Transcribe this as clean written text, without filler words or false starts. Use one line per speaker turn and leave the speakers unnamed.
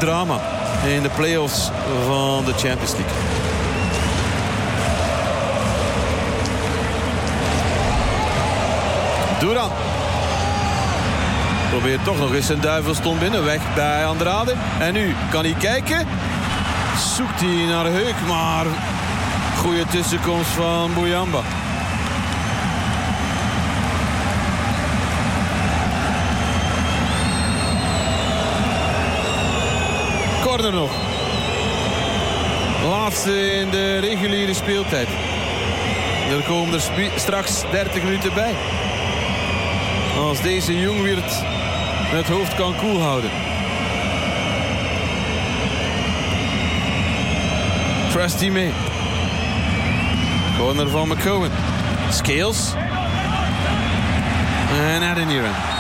drama in de play-offs van de Champions League. Duran probeert toch nog eens een duivelstond binnen. Weg bij Andrade. En nu kan hij kijken. Zoekt hij naar Heuk, maar goede tussenkomst van Bouyamba. Corner nog. Laatste in de reguliere speeltijd. Er komen er straks 30 minuten bij. Als deze Jongwirth het hoofd kan koel houden. Trusty mee. Corner van McCowan. Scales. En Adeniran.